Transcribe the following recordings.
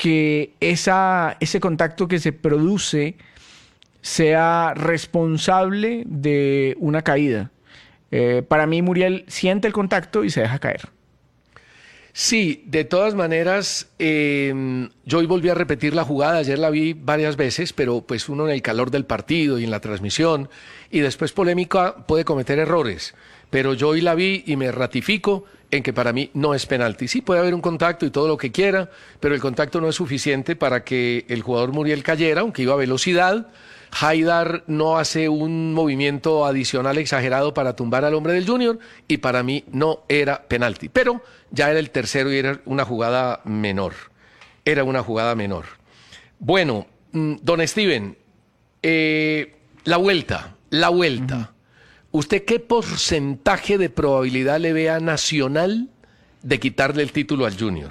que ese contacto que se produce sea responsable de una caída. Para mí, Muriel siente el contacto y se deja caer. Sí, de todas maneras, yo hoy volví a repetir la jugada, ayer la vi varias veces, pero pues uno en el calor del partido y en la transmisión, y después polémica puede cometer errores, pero yo hoy la vi y me ratifico en que para mí no es penalti. Sí, puede haber un contacto y todo lo que quiera, pero el contacto no es suficiente para que el jugador Muriel cayera, aunque iba a velocidad. Haidar no hace un movimiento adicional exagerado para tumbar al hombre del Junior y para mí no era penalti. Pero ya era el tercero y era una jugada menor. Era una jugada menor. Bueno, don Steven, la vuelta. ¿Usted qué porcentaje de probabilidad le ve a Nacional de quitarle el título al Junior?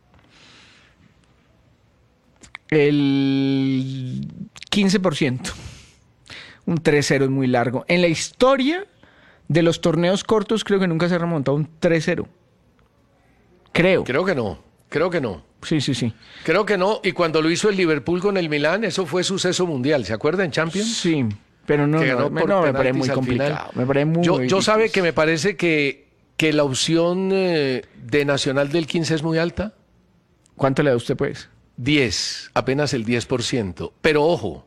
El 15%. Un 3-0 es muy largo. En la historia de los torneos cortos creo que nunca se ha remontado un 3-0. Creo que no. Sí. Creo que no. Y cuando lo hizo el Liverpool con el Milán, eso fue suceso mundial. ¿Se acuerda en Champions? Sí, pero no me parece muy complicado. Me parece muy yo difícil. sabe que me parece que la opción de Nacional del 15 es muy alta. ¿Cuánto le da usted, pues? 10, apenas el 10%. Pero ojo.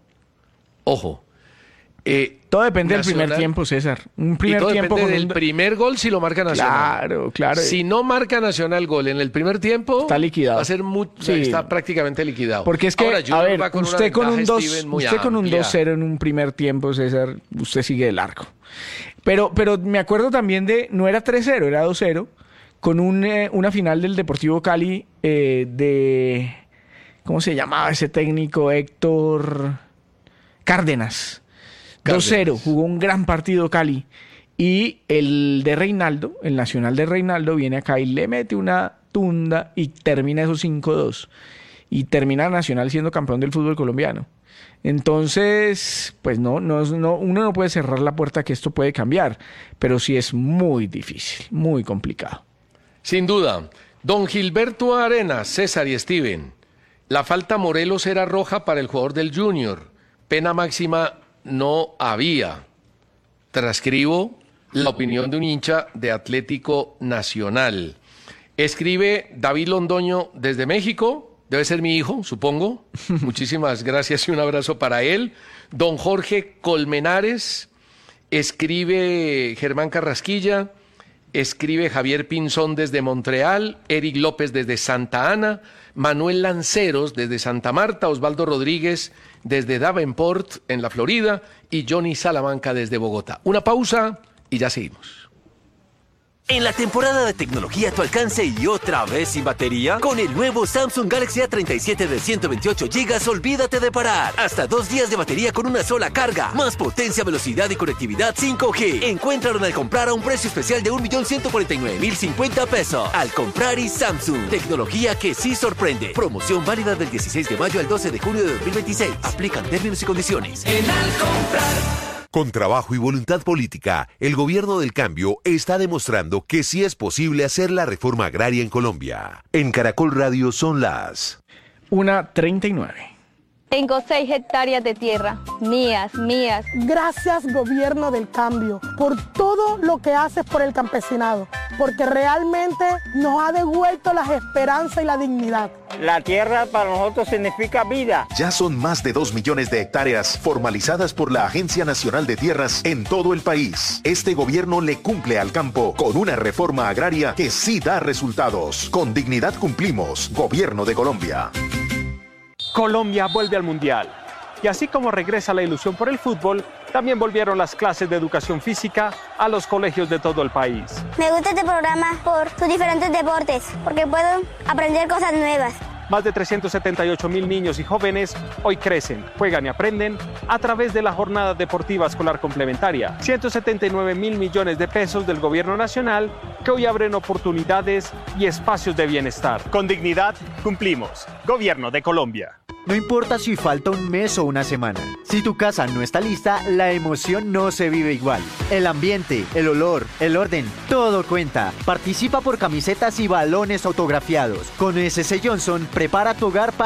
Todo depende Nacional, del primer tiempo, César. Un primer y todo tiempo depende del primer gol si lo marca Nacional. Claro. Si no marca Nacional gol en el primer tiempo, está liquidado. Va a ser está prácticamente liquidado. Porque es que, ahora, a ver, usted con un 2-0 en un primer tiempo, César, usted sigue de largo. Pero me acuerdo también no era 3-0, era 2-0, con una final del Deportivo Cali de... ¿Cómo se llamaba ese técnico? Héctor Cárdenas. 2-0, jugó un gran partido Cali. Y el de Reinaldo, el Nacional de Reinaldo, viene acá y le mete una tunda y termina esos 5-2. Y termina Nacional siendo campeón del fútbol colombiano. Entonces, pues uno no puede cerrar la puerta que esto puede cambiar. Pero sí es muy difícil, muy complicado. Sin duda. Don Gilberto Arenas, César y Steven. La falta Morelos era roja para el jugador del Junior. Pena máxima no había. Transcribo la opinión de un hincha de Atlético Nacional. Escribe David Londoño desde México. Debe ser mi hijo, supongo. Muchísimas gracias y un abrazo para él. Don Jorge Colmenares. Escribe Germán Carrasquilla. Escribe Javier Pinzón desde Montreal. Eric López desde Santa Ana. Manuel Lanceros desde Santa Marta, Osvaldo Rodríguez desde Davenport en la Florida y Johnny Salamanca desde Bogotá. Una pausa y ya seguimos. En la temporada de tecnología a tu alcance y otra vez sin batería, con el nuevo Samsung Galaxy A37 de 128 GB, olvídate de parar. Hasta 2 días de batería con una sola carga. Más potencia, velocidad y conectividad 5G. Encuéntralo al comprar a un precio especial de 1.149.050 pesos. Al comprar y Samsung. Tecnología que sí sorprende. Promoción válida del 16 de mayo al 12 de junio de 2026. Aplican términos y condiciones. En Al comprar. Con trabajo y voluntad política, el gobierno del cambio está demostrando que sí es posible hacer la reforma agraria en Colombia. En Caracol Radio son las 1:39. Tengo 6 hectáreas de tierra, mías. Gracias, gobierno del cambio, por todo lo que haces por el campesinado, porque realmente nos ha devuelto las esperanzas y la dignidad. La tierra para nosotros significa vida. Ya son más de 2 millones de hectáreas formalizadas por la Agencia Nacional de Tierras en todo el país. Este gobierno le cumple al campo con una reforma agraria que sí da resultados. Con dignidad cumplimos. Gobierno de Colombia. Colombia vuelve al Mundial. Y así como regresa la ilusión por el fútbol, también volvieron las clases de educación física a los colegios de todo el país. Me gusta este programa por sus diferentes deportes, porque puedo aprender cosas nuevas. Más de 378.000 niños y jóvenes hoy crecen, juegan y aprenden a través de la Jornada Deportiva Escolar Complementaria. 179.000 millones de pesos del Gobierno Nacional que hoy abren oportunidades y espacios de bienestar. Con dignidad cumplimos. Gobierno de Colombia. No importa si falta un mes o una semana. Si tu casa no está lista, la emoción no se vive igual. El ambiente, el olor, el orden, todo cuenta. Participa por camisetas y balones autografiados. Con SC Johnson, prepara tu hogar para